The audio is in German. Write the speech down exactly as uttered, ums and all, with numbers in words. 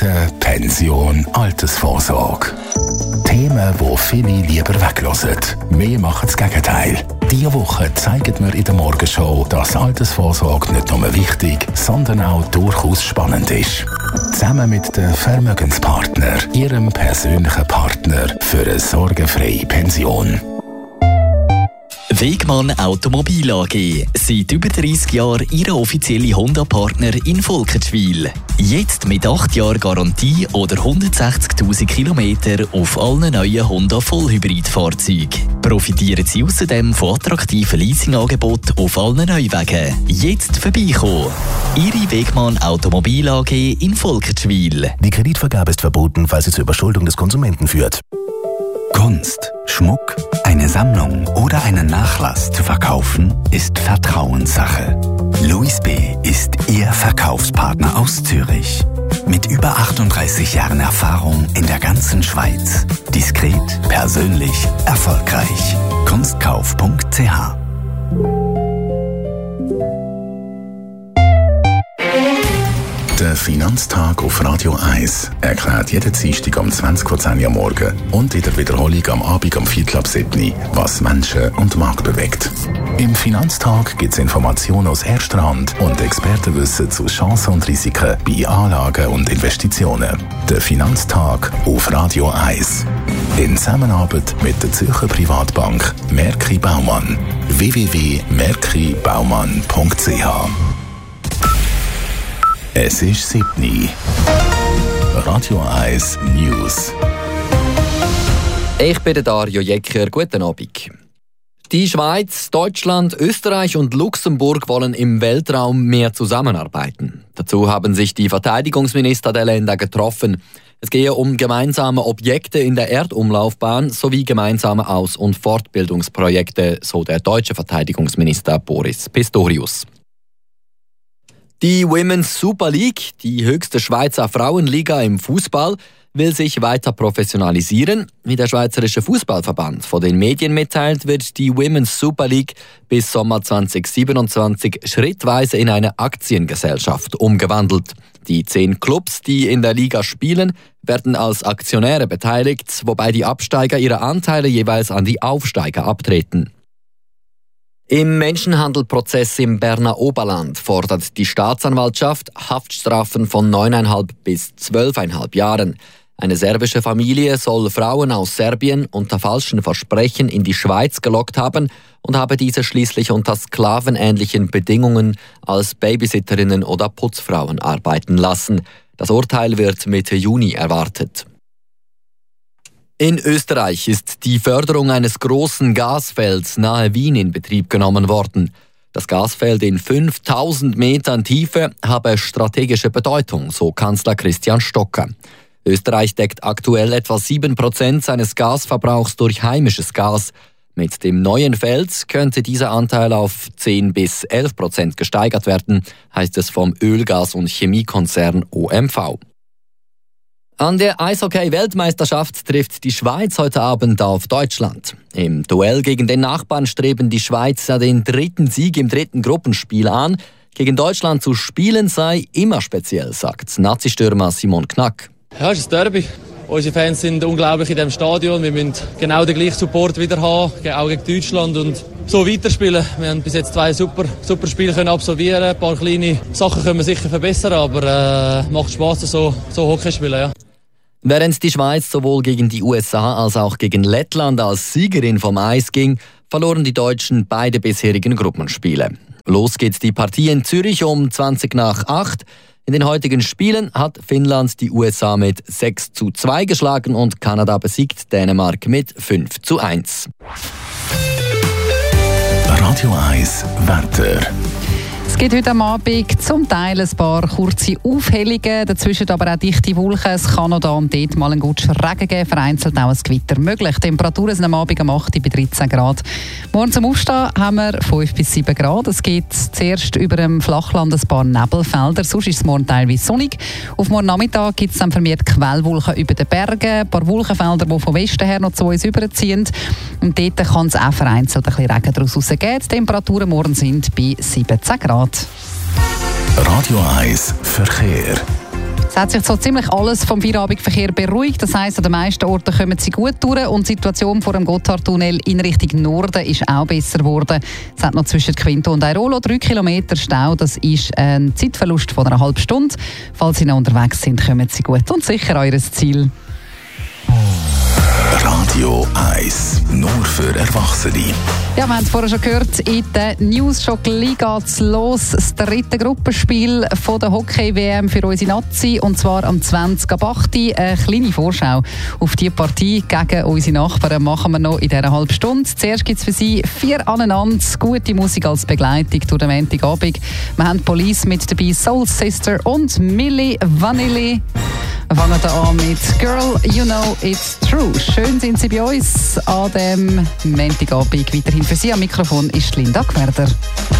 Rente, Pension, Altersvorsorge. Themen, die viele lieber weglassen. Wir machen das Gegenteil. Diese Woche zeigen wir in der Morgenshow, dass Altersvorsorge nicht nur wichtig, sondern auch durchaus spannend ist. Zusammen mit den Vermögenspartner, Ihrem persönlichen Partner für eine sorgenfreie Pension. Wegmann Automobil A G. Seit über dreissig Jahren Ihr offizieller Honda-Partner in Volkertschwil. Jetzt mit acht Jahren Garantie oder hundertsechzigtausend Kilometer auf allen neuen Honda Vollhybrid-Fahrzeugen. Profitieren Sie außerdem von attraktiven Leasingangeboten auf allen Neuwagen. Jetzt vorbeikommen. Ihre Wegmann Automobil A G in Volkertschwil. Die Kreditvergabe ist verboten, falls sie zur Überschuldung des Konsumenten führt. Kunst, Schmuck, eine Sammlung oder einen Nachlass zu verkaufen, ist Vertrauenssache. Louis B. ist Ihr Verkaufspartner aus Zürich. Mit über achtunddreißig Jahren Erfahrung in der ganzen Schweiz. Diskret, persönlich, erfolgreich. kunstkauf punkt c h Der Finanztag auf Radio eins erklärt jeden Dienstag um zwanzig vor zehn am Morgen und in der Wiederholung am Abend um Viertel ab sieben, was Menschen und Markt bewegt. Im Finanztag gibt es Informationen aus erster Hand und Expertenwissen zu Chancen und Risiken bei Anlagen und Investitionen. Der Finanztag auf Radio eins. In Zusammenarbeit mit der Zürcher Privatbank Merki Baumann. w w w punkt merki baumann punkt c h. Es ist sieben. Radio eins News. Ich bin der Dario Jecker. Guten Abend. Die Schweiz, Deutschland, Österreich und Luxemburg wollen im Weltraum mehr zusammenarbeiten. Dazu haben sich die Verteidigungsminister der Länder getroffen. Es gehe um gemeinsame Objekte in der Erdumlaufbahn sowie gemeinsame Aus- und Fortbildungsprojekte, so der deutsche Verteidigungsminister Boris Pistorius. Die Women's Super League, die höchste Schweizer Frauenliga im Fußball, will sich weiter professionalisieren. Wie der Schweizerische Fußballverband von den Medien mitteilt, wird die Women's Super League bis Sommer zwanzig siebenundzwanzig schrittweise in eine Aktiengesellschaft umgewandelt. Die zehn Clubs, die in der Liga spielen, werden als Aktionäre beteiligt, wobei die Absteiger ihre Anteile jeweils an die Aufsteiger abtreten. Im Menschenhandelprozess im Berner Oberland fordert die Staatsanwaltschaft Haftstrafen von neuneinhalb bis zwölfeinhalb Jahren. Eine serbische Familie soll Frauen aus Serbien unter falschen Versprechen in die Schweiz gelockt haben und habe diese schließlich unter sklavenähnlichen Bedingungen als Babysitterinnen oder Putzfrauen arbeiten lassen. Das Urteil wird Mitte Juni erwartet. In Österreich ist die Förderung eines großen Gasfelds nahe Wien in Betrieb genommen worden. Das Gasfeld in fünftausend Metern Tiefe habe strategische Bedeutung, so Kanzler Christian Stocker. Österreich deckt aktuell etwa sieben Prozent seines Gasverbrauchs durch heimisches Gas. Mit dem neuen Feld könnte dieser Anteil auf zehn bis elf Prozent gesteigert werden, heißt es vom Öl-, Gas- und Chemiekonzern O M V. An der Eishockey-Weltmeisterschaft trifft die Schweiz heute Abend auf Deutschland. Im Duell gegen den Nachbarn streben die Schweizer den dritten Sieg im dritten Gruppenspiel an. Gegen Deutschland zu spielen sei immer speziell, sagt Nazi-Stürmer Simon Knack. Ja, es ist ein Derby. Unsere Fans sind unglaublich in diesem Stadion. Wir müssen genau den gleichen Support wieder haben, auch gegen Deutschland, und so weiterspielen. Wir haben bis jetzt zwei super, super Spiele können absolvieren. Ein paar kleine Sachen können wir sicher verbessern, aber äh, macht Spass, so, so Hockey spielen. Ja. Während die Schweiz sowohl gegen die U S A als auch gegen Lettland als Siegerin vom Eis ging, verloren die Deutschen beide bisherigen Gruppenspiele. Los geht die Partie in Zürich um zwanzig nach acht. In den heutigen Spielen hat Finnland die U S A mit sechs zu zwei geschlagen und Kanada besiegt Dänemark mit fünf zu eins. Radio eins Wetter. Es gibt heute am Abend zum Teil ein paar kurze Aufhellungen, dazwischen aber auch dichte Wolken. Es kann noch da und dort mal einen guten Regen geben, vereinzelt auch ein Gewitter möglich. Die Temperaturen sind am Abend um acht bei dreizehn Grad. Morgen zum Aufstehen haben wir fünf bis sieben Grad. Es gibt zuerst über dem Flachland ein paar Nebelfelder, sonst ist es morgen teilweise sonnig. Auf morgen Nachmittag gibt es dann vermehrt Quellwolken über den Bergen, ein paar Wolkenfelder, die von Westen her noch zu uns überziehen. Und dort kann es auch vereinzelt ein bisschen Regen daraus rausgehen. Die Temperaturen morgen sind bei siebzehn Grad. Radio eins Verkehr. Es hat sich so ziemlich alles vom Feierabendverkehr beruhigt. Das heisst, an den meisten Orten kommen sie gut durch und die Situation vor dem Gotthardtunnel in Richtung Norden ist auch besser geworden. Es hat noch zwischen Quinto und Airolo drei Kilometer Stau. Das ist ein Zeitverlust von einer halben Stunde. Falls Sie noch unterwegs sind, kommen Sie gut und sicher an Ihr Ziel. Radio eins, nur für Erwachsene. Ja, wir haben es vorher schon gehört, in der News schon gleich geht's los. Das dritte Gruppenspiel von der Hockey-W M für unsere Nazi, und zwar am zwanzig ab acht. Eine kleine Vorschau auf die Partie gegen unsere Nachbarn machen wir noch in dieser halben Stunde. Zuerst gibt es für Sie vier aneinander, gute Musik als Begleitung durch den Montagabend. Wir haben Police mit dabei, Soul Sister und Milli Vanilli. Wir fangen da an mit Girl, You Know It's True. Schön sind Sie bei uns an dem Montagabend. Weiterhin für Sie am Mikrofon ist Linda Gwerder.